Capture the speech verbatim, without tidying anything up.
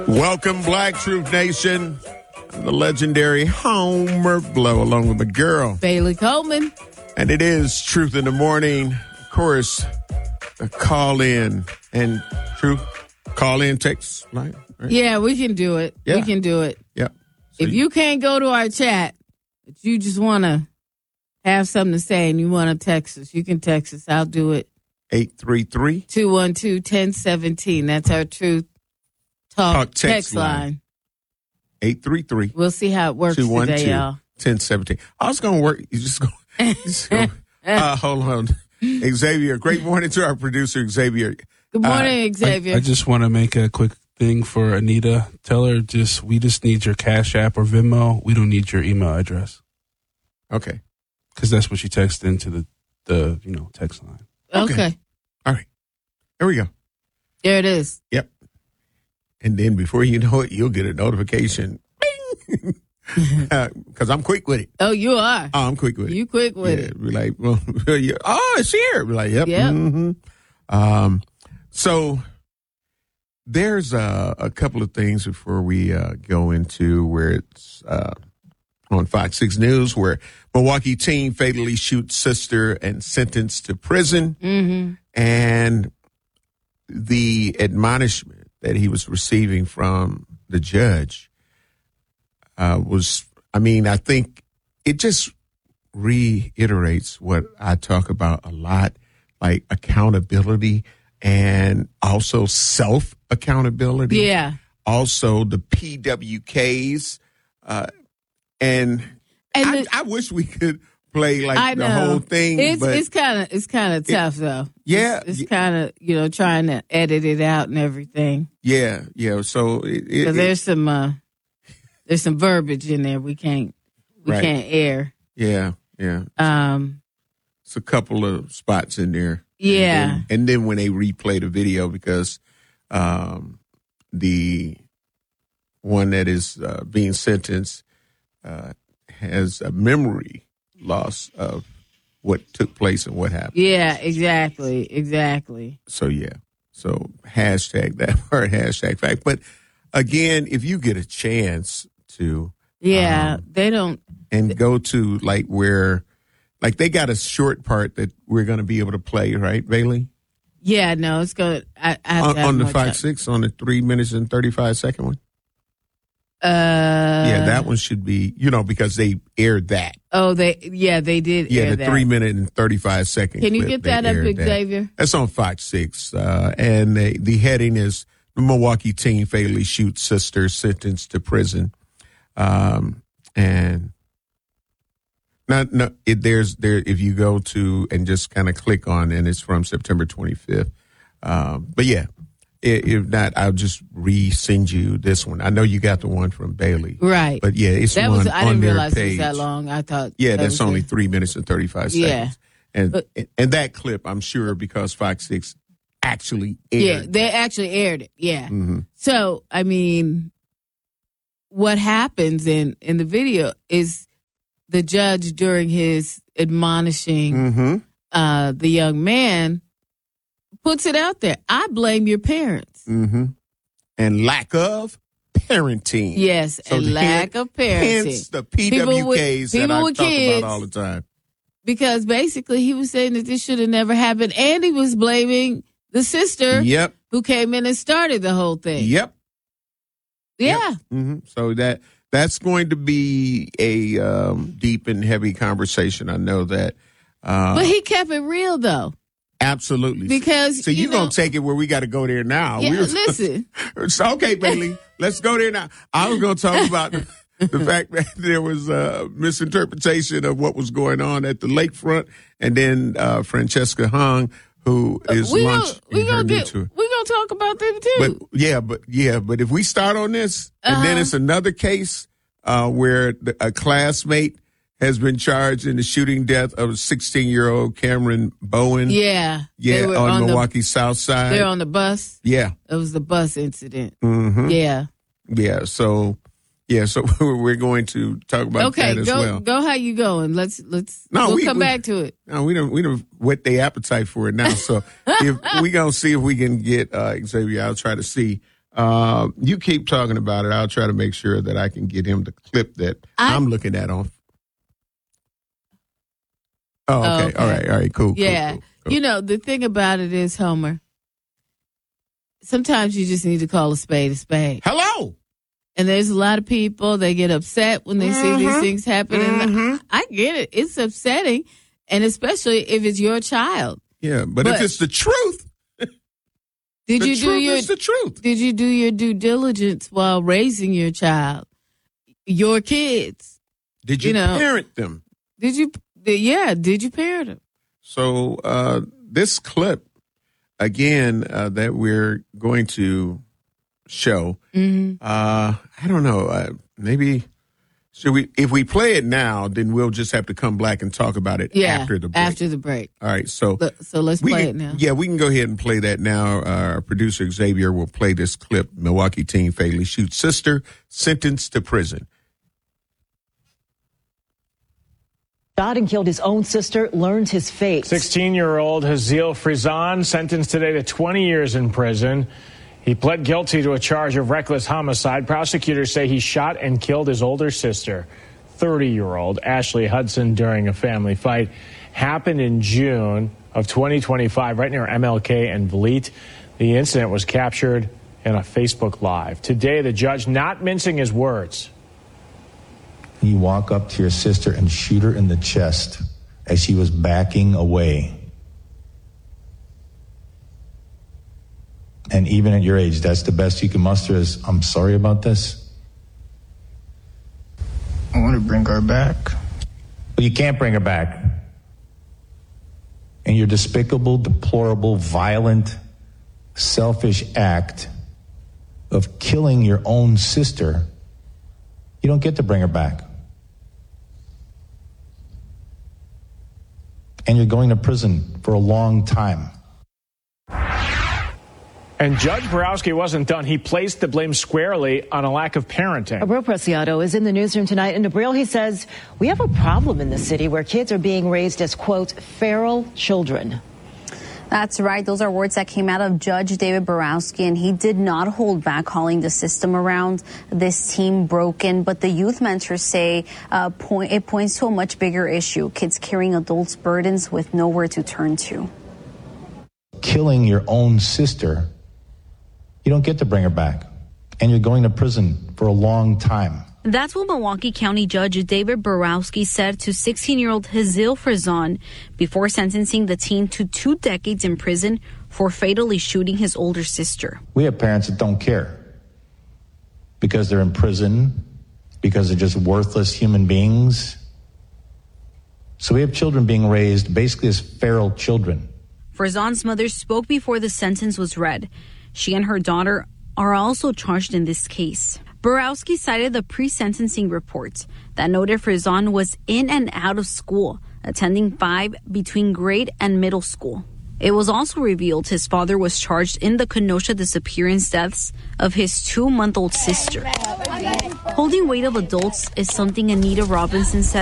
Welcome, Black Truth Nation. The legendary Homer Blow, along with the girl, Bailey Coleman. And it is Truth in the Morning. Of course, a call in and Truth call in text line. Right? Yeah, we can do it. Yeah. We can do it. Yep. So if you, you can't go to our chat, but you just want to have something to say and you want to text us, you can text us. I'll do it. eight three three, two one two, one zero one seven. That's our Truth Talk, Talk text, text line. line. eight three three. We'll see how it works today, y'all. two one two, one zero one seven. I was going to work. You just go. uh, hold on. Xavier, great morning to our producer, Xavier. Good morning, uh, Xavier. I, I just want to make a quick thing for Anita. Tell her just we just need your Cash App or Venmo. We don't need your email address. Okay. Because that's what she texted into the, the you know text line. Okay. okay. All right. There we go. There it is. Yep. And then before you know it, you'll get a notification. Because uh, I'm quick with it. Oh, you are? Oh, I'm quick with it. You quick with yeah, it. Be like, well, yeah. Oh, it's here. Be like, yep. Yep. Mm-hmm. Um, so there's uh, a couple of things before we uh, go into where it's uh, on Fox six News, where Milwaukee teen fatally shoots sister and sentenced to prison. Mm-hmm. And the admonishment that he was receiving from the judge uh, was, I mean, I think it just reiterates what I talk about a lot, like accountability and also self-accountability. Yeah. Also the P W Ks. Uh, and and I, the, I wish we could play like I the know. whole thing. It's but it's kind of it's kind of tough though. Yeah, it's, it's kind of you know trying to edit it out and everything. Yeah, yeah. So it, it, it, there's some uh, there's some verbiage in there we can't we right. can't air. Yeah, yeah. Um, it's a couple of spots in there. Yeah, and then, and then when they replay the video, because um, the one that is uh, being sentenced uh, has a memory loss of what took place and what happened. Yeah, exactly, exactly. So, yeah. So, hashtag that part, hashtag fact. But, again, if you get a chance to... Yeah, um, they don't... And go to, like, where... Like, they got a short part that we're going to be able to play, right, Bailey? Yeah, no, it's going to... On, on the Fox six, on the three minutes and thirty-five second one? Uh, yeah, that one should be, you know, because they aired that. Oh, they, yeah, they did yeah, air the that. three minute and thirty-five second Can you clip, get that up, Xavier? That. That's on Fox six. Uh, and the, the heading is the Milwaukee teen fatally shoots sister sentenced to prison. Um, and not, no, it, there's there, if you go to and just kind of click on, and it's from September twenty-fifth. Um, but yeah. If not, I'll just re-send you this one. I know you got the one from Bailey. Right. But, yeah, it's that one was, I on didn't their realize page. it was that long. I thought. Yeah, that that's only it. three minutes and thirty-five yeah. seconds. And, but, and that clip, I'm sure, because Fox six actually aired Yeah, they actually aired it. Yeah. Mm-hmm. So, I mean, what happens in, in the video is the judge, during his admonishing mm-hmm. uh, the young man, puts it out there. I blame your parents. Mm-hmm. And lack of parenting. Yes, so and lack of parenting. Hence the P W Ks with, that I with talk kids, about all the time. Because basically he was saying that this should have never happened, and he was blaming the sister yep. who came in and started the whole thing. Yep. Yeah. Yep. Mm-hmm. So that that's going to be a um, deep and heavy conversation. I know that. Uh, but he kept it real, though. Absolutely. Because, so you you're know, going to take it where we got to go there now. Yeah, We're, listen. So, okay, Bailey, let's go there now. I was going to talk about the, the fact that there was a misinterpretation of what was going on at the lakefront, and then uh, Francesca Hung, who is we launched gonna, in we her gonna new get, tour. We're going to talk about them, too. But, yeah, but, yeah, but if we start on this, and uh-huh. then it's another case uh, where the, a classmate has been charged in the shooting death of sixteen-year-old Cameron Bowen. Yeah. Yeah, on, on Milwaukee the, South Side. They're on the bus. Yeah. It was the bus incident. Mm-hmm. Yeah. Yeah, so, yeah, so we're going to talk about okay, that as go, well. go how you going. Let's, let's, no, we'll we, come we, back to it. No, we don't, we don't whet their appetite for it now. So if we going to see if we can get uh, Xavier, I'll try to see Uh, you keep talking about it. I'll try to make sure that I can get him the clip that I, I'm looking at on. Oh, okay. Oh, okay. All right. All right. Cool. Yeah. Cool, cool, cool. You know, the thing about it is, Homer, sometimes you just need to call a spade a spade. Hello. And there's a lot of people, they get upset when they mm-hmm. see these things happen. Mm-hmm. And I get it. It's upsetting. And especially if it's your child. Yeah. But, but if it's the truth. Did the you do your, is the truth. Did you do your due diligence while raising your child? Your kids. Did you, you know, parent them? Did you? Yeah. Did you parent them? So uh, this clip, again, uh, that we're going to show, mm-hmm. uh, I don't know, uh, maybe should we? If we play it now, then we'll just have to come back and talk about it yeah, after the break. After the break. All right. So so let's play can, it now. Yeah, we can go ahead and play that now. Uh, our producer Xavier will play this clip. Milwaukee teen fatally shoots sister, sentenced to prison. Shot and killed his own sister, learned his fate. sixteen-year-old Haziel Frizan sentenced today to twenty years in prison. He pled guilty to a charge of reckless homicide. Prosecutors say he shot and killed his older sister, thirty-year-old Ashley Hudson, during a family fight. Happened in June of twenty twenty-five, right near M L K and Vliet. The incident was captured in a Facebook Live. Today, the judge not mincing his words. You walk up to your sister and shoot her in the chest as she was backing away. And even at your age, that's the best you can muster is, I'm sorry about this. I want to bring her back. But you can't bring her back. And your despicable, deplorable, violent, selfish act of killing your own sister, you don't get to bring her back. And you're going to prison for a long time. And Judge Borowski wasn't done. He placed the blame squarely on a lack of parenting. Abril Preciado is in the newsroom tonight. And Abril, he says, we have a problem in the city where kids are being raised as, quote, feral children. That's right. Those are words that came out of Judge David Borowski, and he did not hold back calling the system around this team broken. But the youth mentors say uh, point, it points to a much bigger issue, kids carrying adults' burdens with nowhere to turn to. Killing your own sister, you don't get to bring her back. And you're going to prison for a long time. That's what Milwaukee County Judge David Borowski said to sixteen-year-old Haziel Frizan before sentencing the teen to two decades in prison for fatally shooting his older sister. We have parents that don't care because they're in prison, because they're just worthless human beings. So we have children being raised basically as feral children. Frizan's mother spoke before the sentence was read. She and her daughter are also charged in this case. Borowski cited the pre-sentencing report that noted Frizan was in and out of school, attending five between grade and middle school. It was also revealed his father was charged in the Kenosha disappearance deaths of his two-month-old sister. Holding weight of adults is something Anita Robinson said